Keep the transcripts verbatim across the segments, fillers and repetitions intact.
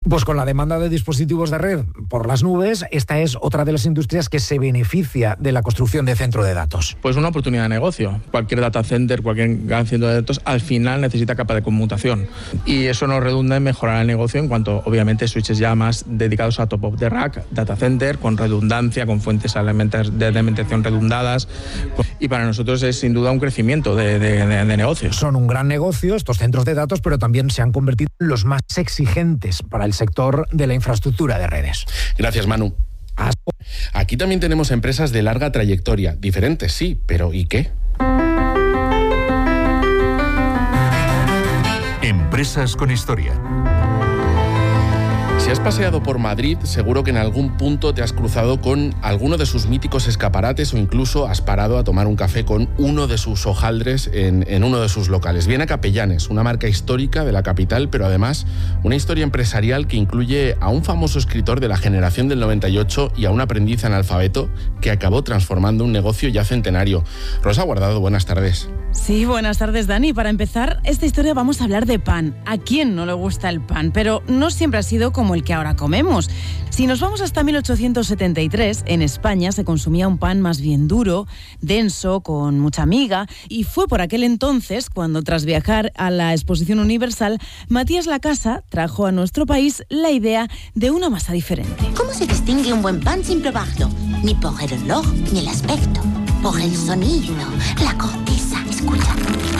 Pues con la demanda de dispositivos de red por las nubes, esta es otra de las industrias que se beneficia de la construcción de centro de datos. Pues una oportunidad de negocio. Cualquier data center, cualquier gran centro de datos, al final necesita capa de conmutación. Y eso nos redunda en mejorar el negocio en cuanto, obviamente, switches ya más dedicados a top of the rack, data center, con redundancia, con fuentes de alimentación redundadas. Y para nosotros es sin duda un crecimiento de, de, de, de negocios. Son un gran negocio estos centros de datos, pero también se han convertido en los más exigentes para el sector de la infraestructura de redes. Gracias, Manu. Aquí también tenemos empresas de larga trayectoria, diferentes sí, pero ¿y qué? Empresas con historia. Si has paseado por Madrid, seguro que en algún punto te has cruzado con alguno de sus míticos escaparates o incluso has parado a tomar un café con uno de sus hojaldres en, en uno de sus locales. Viena Capellanes, una marca histórica de la capital, pero además una historia empresarial que incluye a un famoso escritor de la generación del noventa y ocho y a un aprendiz analfabeto que acabó transformando un negocio ya centenario. Rosa Guardado, buenas tardes. Sí, buenas tardes, Dani. Para empezar esta historia vamos a hablar de pan. ¿A quién no le gusta el pan? Pero no siempre ha sido como el que ahora comemos. Si nos vamos hasta mil ochocientos setenta y tres, en España se consumía un pan más bien duro, denso, con mucha miga, y fue por aquel entonces cuando, tras viajar a la Exposición Universal, Matías Lacasa trajo a nuestro país la idea de una masa diferente. ¿Cómo se distingue un buen pan sin probarlo? Ni por el olor, ni el aspecto, por el sonido, la corteza. Escucha.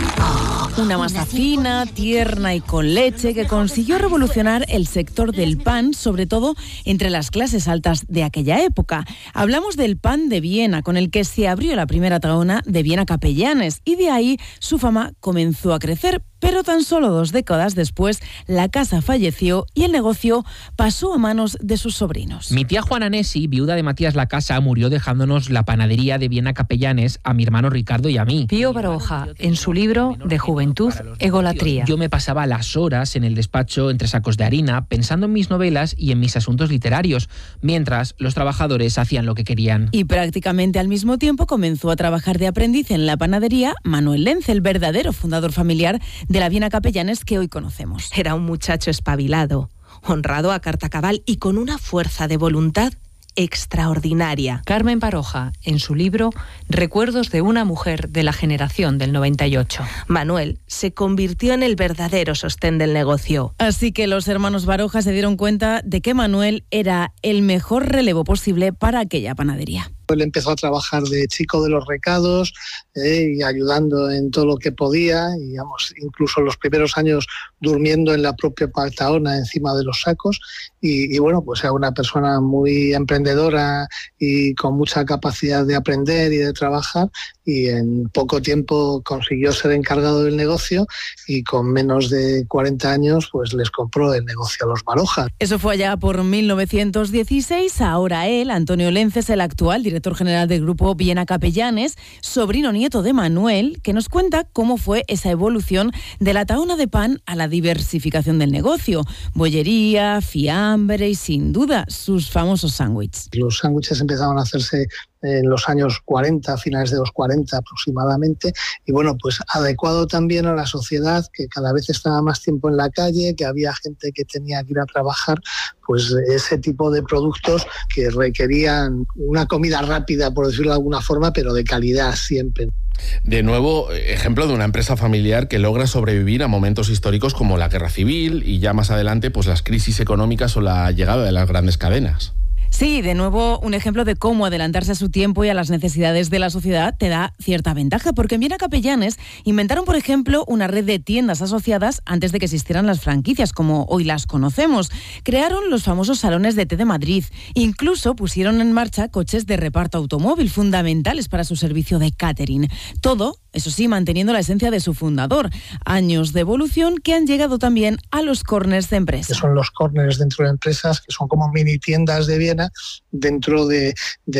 Oh, una masa fina, tierna y con leche que consiguió revolucionar el sector del pan, sobre todo entre las clases altas de aquella época. Hablamos del pan de Viena, con el que se abrió la primera taona de Viena Capellanes, y de ahí su fama comenzó a crecer. Pero tan solo dos décadas después, la casa falleció y el negocio pasó a manos de sus sobrinos. Mi tía Juana Nesi, viuda de Matías Lacasa, murió dejándonos la panadería de Viena Capellanes a mi hermano Ricardo y a mí. Pío Baroja, en su libro de Juventud, Egolatría. Yo me pasaba las horas en el despacho entre sacos de harina, pensando en mis novelas y en mis asuntos literarios, mientras los trabajadores hacían lo que querían. Y prácticamente al mismo tiempo comenzó a trabajar de aprendiz en la panadería Manuel Lenze, el verdadero fundador familiar de la Viena Capellanes que hoy conocemos. Era un muchacho espabilado, honrado a carta cabal y con una fuerza de voluntad extraordinaria. Carmen Baroja, en su libro Recuerdos de una mujer de la generación del noventa y ocho. Manuel se convirtió en el verdadero sostén del negocio. Así que los hermanos Baroja se dieron cuenta de que Manuel era el mejor relevo posible para aquella panadería. Él empezó a trabajar de chico de los recados eh, y ayudando en todo lo que podía, y digamos, incluso los primeros años durmiendo en la propia pataona encima de los sacos, y, y bueno, pues era una persona muy emprendedora y con mucha capacidad de aprender y de trabajar, y en poco tiempo consiguió ser encargado del negocio y con menos de cuarenta años pues les compró el negocio a los Baroja. Eso fue allá por mil novecientos dieciséis. Ahora él, Antonio Lenze, es el actual director general del grupo Viena Capellanes, sobrino nieto de Manuel, que nos cuenta cómo fue esa evolución de la taona de pan a la diversificación del negocio. Bollería, fiambre y sin duda sus famosos sándwiches. Los sándwiches empezaron a hacerse en los años cuarenta, finales de los cuarenta aproximadamente, y bueno, pues adecuado también a la sociedad que cada vez estaba más tiempo en la calle, que había gente que tenía que ir a trabajar, pues ese tipo de productos que requerían una comida rápida, por decirlo de alguna forma, pero de calidad siempre. De nuevo, ejemplo de una empresa familiar que logra sobrevivir a momentos históricos como la Guerra Civil y ya más adelante pues las crisis económicas o la llegada de las grandes cadenas. Sí, de nuevo un ejemplo de cómo adelantarse a su tiempo y a las necesidades de la sociedad te da cierta ventaja, porque en Viena Capellanes inventaron, por ejemplo, una red de tiendas asociadas antes de que existieran las franquicias como hoy las conocemos. Crearon los famosos salones de té de Madrid, incluso pusieron en marcha coches de reparto automóvil fundamentales para su servicio de catering. Todo, eso sí, manteniendo la esencia de su fundador. Años de evolución que han llegado también a los corners de empresas. Que son los corners dentro de empresas, que son como mini tiendas de Viena dentro de,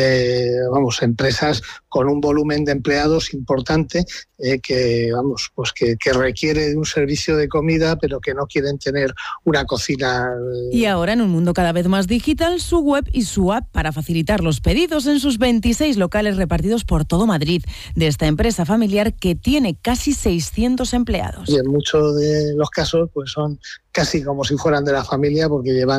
de vamos, empresas con un volumen de empleados importante eh, que, vamos, pues que, que requiere de un servicio de comida, pero que no quieren tener una cocina. Eh... Y ahora, en un mundo cada vez más digital, su web y su app para facilitar los pedidos en sus veintiséis locales repartidos por todo Madrid, de esta empresa familiar que tiene casi seiscientos empleados. Y en muchos de los casos pues son casi como si fueran de la familia, porque llevan